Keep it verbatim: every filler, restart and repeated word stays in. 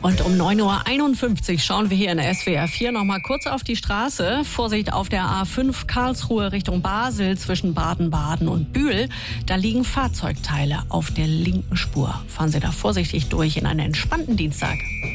Und um neun Uhr einundfünfzig schauen wir hier in der S W R vier noch mal kurz auf die Straße. Vorsicht auf der A fünf Karlsruhe Richtung Basel zwischen Baden-Baden und Bühl. Da liegen Fahrzeugteile auf der linken Spur. Fahren Sie da vorsichtig durch in einen entspannten Dienstag.